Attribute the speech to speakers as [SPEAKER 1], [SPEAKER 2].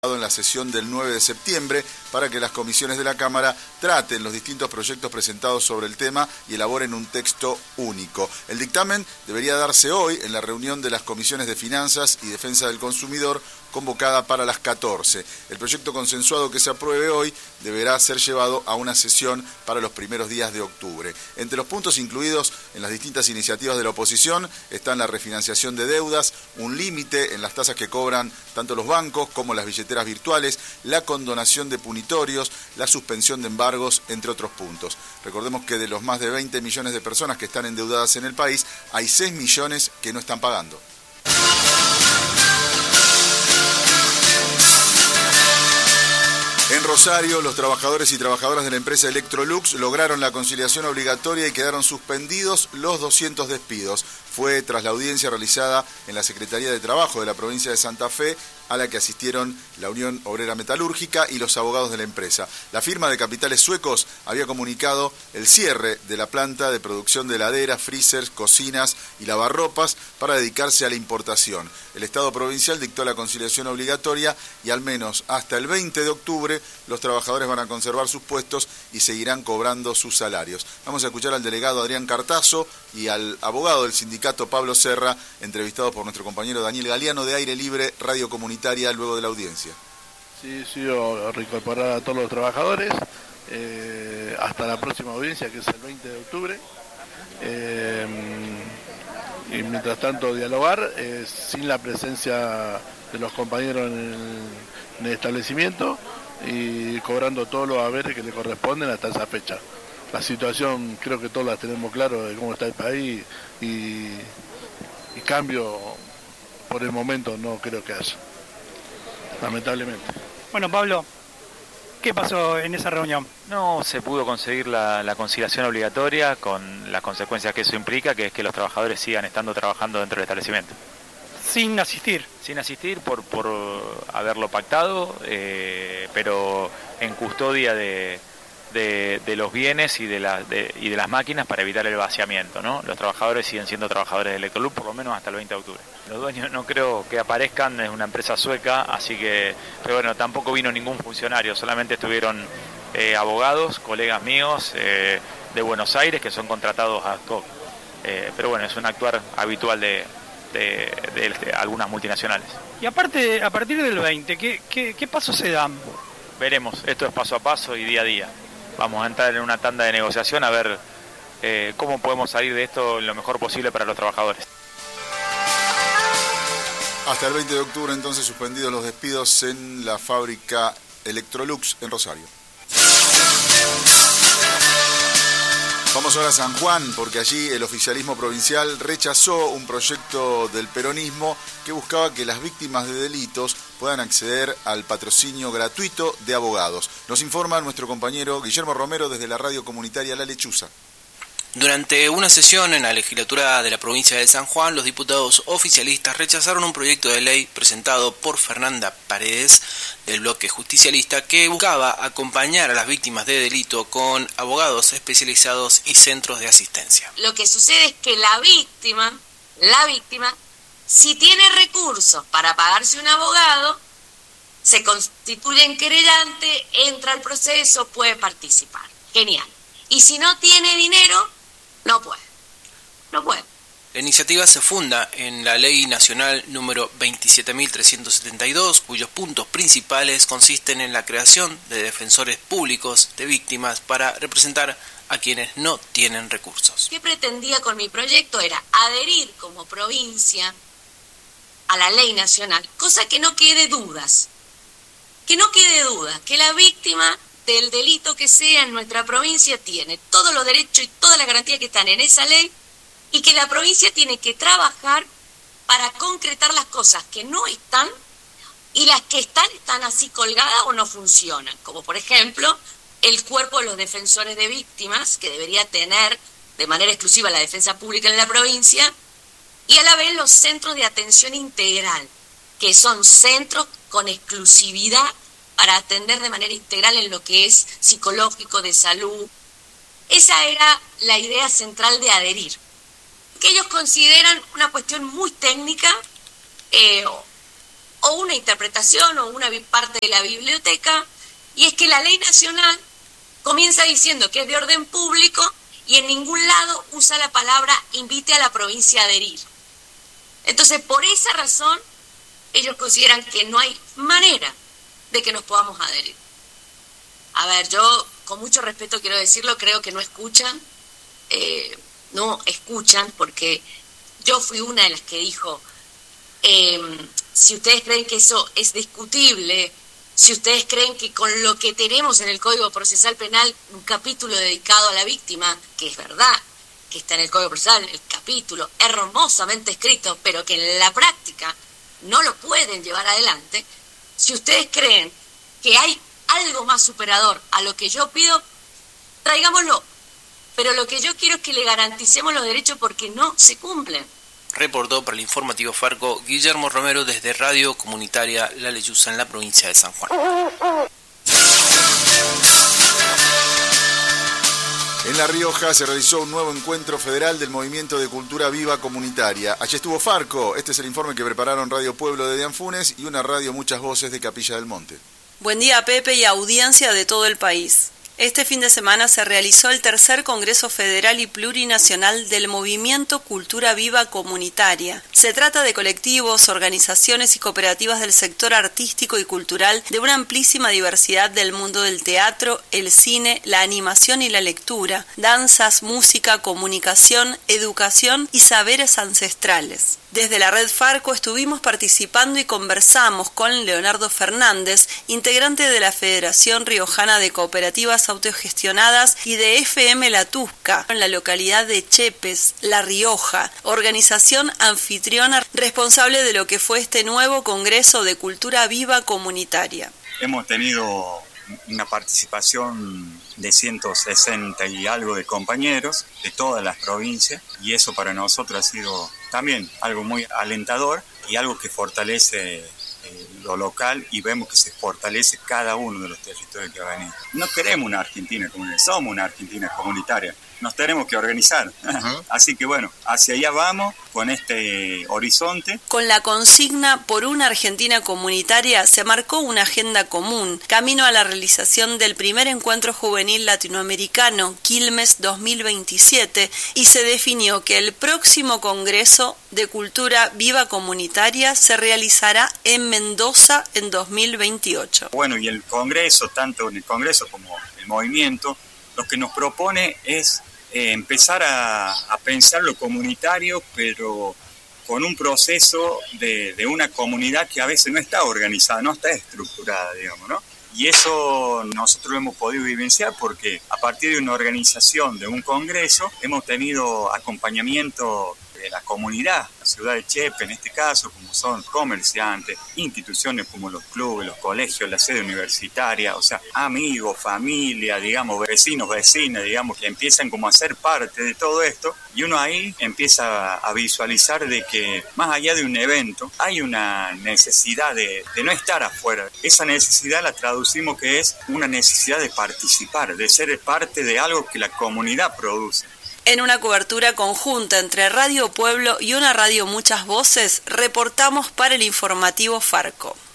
[SPEAKER 1] en la sesión del 9 de septiembre para que las comisiones de la Cámara traten los distintos proyectos presentados sobre el tema y elaboren un texto único. El dictamen debería darse hoy en la reunión de las comisiones de Finanzas y Defensa del Consumidor convocada para las 14. El proyecto consensuado que se apruebe hoy deberá ser llevado a una sesión para los primeros días de octubre. Entre los puntos incluidos en las distintas iniciativas de la oposición están la refinanciación de deudas, un límite en las tasas que cobran tanto los bancos como las billeteras virtuales, la condonación de punitorios, la suspensión de embargos, entre otros puntos. Recordemos que de los más de 20 millones de personas que están endeudadas en el país, hay 6 millones que no están pagando. En Rosario, los trabajadores y trabajadoras de la empresa Electrolux lograron la conciliación obligatoria y quedaron suspendidos los 200 despidos. Fue tras la audiencia realizada en la Secretaría de Trabajo de la provincia de Santa Fe, a la que asistieron la Unión Obrera Metalúrgica y los abogados de la empresa. La firma de capitales suecos había comunicado el cierre de la planta de producción de heladeras, freezers, cocinas y lavarropas para dedicarse a la importación. El Estado provincial dictó la conciliación obligatoria y al menos hasta el 20 de octubre los trabajadores van a conservar sus puestos y seguirán cobrando sus salarios. Vamos a escuchar al delegado Adrián Cartazo y al abogado del sindicato Pablo Serra, entrevistados por nuestro compañero Daniel Galeano de Aire Libre Radio Comunitaria luego de la audiencia.
[SPEAKER 2] Sí, sido reincorporar a todos los trabajadores hasta la próxima audiencia, que es el 20 de octubre. Y mientras tanto dialogar sin la presencia de los compañeros en el establecimiento y cobrando todos los haberes que le corresponden hasta esa fecha. La situación creo que todos la tenemos claro de cómo está el país y cambio por el momento no creo que haya, lamentablemente.
[SPEAKER 3] Bueno, Pablo, ¿qué pasó en esa reunión?
[SPEAKER 4] No se pudo conseguir la conciliación obligatoria con las consecuencias que eso implica, que es que los trabajadores sigan estando trabajando dentro del establecimiento.
[SPEAKER 3] Sin asistir.
[SPEAKER 4] Sin asistir por haberlo pactado, pero en custodia de los bienes y de las máquinas para evitar el vaciamiento, ¿no? Los trabajadores siguen siendo trabajadores de Electrolux por lo menos hasta el 20 de octubre. Los dueños no creo que aparezcan, es una empresa sueca, así que, pero bueno, tampoco vino ningún funcionario, solamente estuvieron abogados, colegas míos de Buenos Aires que son contratados ad hoc. Pero bueno, es un actuar habitual de algunas multinacionales.
[SPEAKER 3] Y aparte, a partir del 20, ¿qué pasos se dan?
[SPEAKER 4] Veremos, esto es paso a paso y día a día. Vamos a entrar en una tanda de negociación a ver cómo podemos salir de esto lo mejor posible para los trabajadores.
[SPEAKER 1] Hasta el 20 de octubre entonces suspendidos los despidos en la fábrica Electrolux en Rosario. Vamos ahora a San Juan, porque allí el oficialismo provincial rechazó un proyecto del peronismo que buscaba que las víctimas de delitos puedan acceder al patrocinio gratuito de abogados. Nos informa nuestro compañero Guillermo Romero desde la radio comunitaria La Lechuza.
[SPEAKER 5] Durante una sesión en la legislatura de la provincia de San Juan, los diputados oficialistas rechazaron un proyecto de ley presentado por Fernanda Paredes del bloque justicialista que buscaba acompañar a las víctimas de delito con abogados especializados y centros de asistencia.
[SPEAKER 6] Lo que sucede es que la víctima, si tiene recursos para pagarse un abogado, se constituye en querellante, entra al proceso, puede participar. Genial. Y si no tiene dinero, no puede.
[SPEAKER 5] La iniciativa se funda en la Ley Nacional número 27.372, cuyos puntos principales consisten en la creación de defensores públicos de víctimas para representar a quienes no tienen recursos.
[SPEAKER 6] ¿Qué pretendía con mi proyecto? Era adherir como provincia a la ley nacional, cosa que no quede dudas. Que la víctima del delito que sea en nuestra provincia tiene todos los derechos y todas las garantías que están en esa ley y que la provincia tiene que trabajar para concretar las cosas que no están y las que están así colgadas o no funcionan, como por ejemplo el cuerpo de los defensores de víctimas que debería tener de manera exclusiva la defensa pública en la provincia y a la vez los centros de atención integral, que son centros con exclusividad para atender de manera integral en lo que es psicológico, de salud. Esa era la idea central de adherir. Que ellos consideran una cuestión muy técnica o una interpretación o una parte de la biblioteca, y es que la ley nacional comienza diciendo que es de orden público y en ningún lado usa la palabra invite a la provincia a adherir. Entonces, por esa razón, ellos consideran que no hay manera de que nos podamos adherir. A ver, yo con mucho respeto quiero decirlo, creo que no escuchan, porque yo fui una de las que dijo, si ustedes creen que eso es discutible, si ustedes creen que con lo que tenemos en el Código Procesal Penal, un capítulo dedicado a la víctima, que es verdad, que está en el Código Procesal, el capítulo hermosamente escrito, pero que en la práctica no lo pueden llevar adelante, si ustedes creen que hay algo más superador a lo que yo pido, traigámoslo. Pero lo que yo quiero es que le garanticemos los derechos porque no se cumplen.
[SPEAKER 5] Reportó para el informativo Farco Guillermo Romero desde Radio Comunitaria La Lechuza en la provincia de San Juan.
[SPEAKER 1] En La Rioja se realizó un nuevo encuentro federal del Movimiento de Cultura Viva Comunitaria. Allí estuvo Farco. Este es el informe que prepararon Radio Pueblo de Dianfunes y una radio Muchas Voces de Capilla del Monte.
[SPEAKER 7] Buen día, Pepe, y audiencia de todo el país. Este fin de semana se realizó el tercer Congreso Federal y Plurinacional del Movimiento Cultura Viva Comunitaria. Se trata de colectivos, organizaciones y cooperativas del sector artístico y cultural de una amplísima diversidad del mundo del teatro, el cine, la animación y la lectura, danzas, música, comunicación, educación y saberes ancestrales. Desde la Red Farco estuvimos participando y conversamos con Leonardo Fernández, integrante de la Federación Riojana de Cooperativas Autogestionadas y de FM La Tusca, en la localidad de Chepes, La Rioja, organización anfitriona responsable de lo que fue este nuevo Congreso de Cultura Viva Comunitaria.
[SPEAKER 8] Hemos tenido una participación de 160 y algo de compañeros de todas las provincias y eso para nosotros ha sido también algo muy alentador y algo que fortalece lo local y vemos que se fortalece cada uno de los territorios que va a venir. No queremos una Argentina comunitaria, somos una Argentina comunitaria. Nos tenemos que organizar. Así que bueno, hacia allá vamos con este horizonte.
[SPEAKER 7] Con la consigna por una Argentina comunitaria se marcó una agenda común, camino a la realización del primer encuentro juvenil latinoamericano Quilmes 2027 y se definió que el próximo Congreso de Cultura Viva Comunitaria se realizará en Mendoza en 2028.
[SPEAKER 8] Bueno, y el Congreso, tanto en el Congreso como el movimiento, lo que nos propone es empezar a pensar lo comunitario, pero con un proceso de una comunidad que a veces no está organizada, no está estructurada, digamos, ¿no? Y eso nosotros lo hemos podido vivenciar porque a partir de una organización, de un congreso, hemos tenido acompañamiento de la comunidad, la ciudad de Chepe en este caso, como son comerciantes, instituciones como los clubes, los colegios, la sede universitaria, o sea, amigos, familia, digamos, vecinos, vecinas, digamos, que empiezan como a ser parte de todo esto y uno ahí empieza a visualizar de que más allá de un evento hay una necesidad de no estar afuera. Esa necesidad la traducimos que es una necesidad de participar, de ser parte de algo que la comunidad produce.
[SPEAKER 7] En una cobertura conjunta entre Radio Pueblo y una radio Muchas Voces, reportamos para el informativo Farco.